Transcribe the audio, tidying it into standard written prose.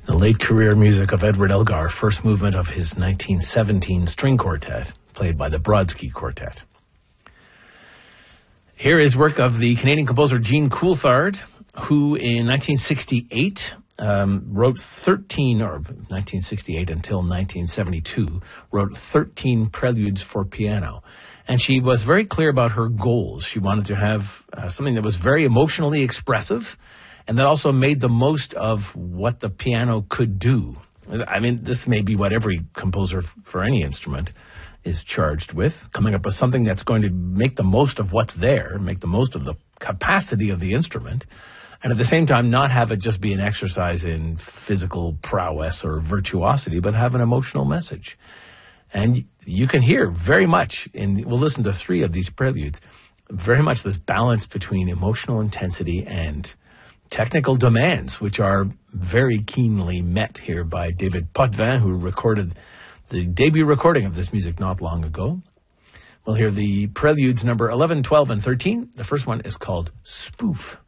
The late career music of Edward Elgar, first movement of his 1917 string quartet, played by the Brodsky Quartet. Here is work of the Canadian composer Jean Coulthard, who in 1968 wrote 13, or 1968 until 1972, wrote 13 preludes for piano. And she was very clear about her goals. She wanted to have something that was very emotionally expressive, and that also made the most of what the piano could do. I mean, this may be what every composer for any instrument is charged with, coming up with something that's going to make the most of what's there, make the most of the capacity of the instrument, and at the same time not have it just be an exercise in physical prowess or virtuosity, but have an emotional message. And you can hear very much, we'll listen to 3 of these preludes, very much this balance between emotional intensity and technical demands, which are very keenly met here by David Potvin, who recorded the debut recording of this music not long ago. We'll hear the preludes number 11, 12, and 13. The first one is called Spoof.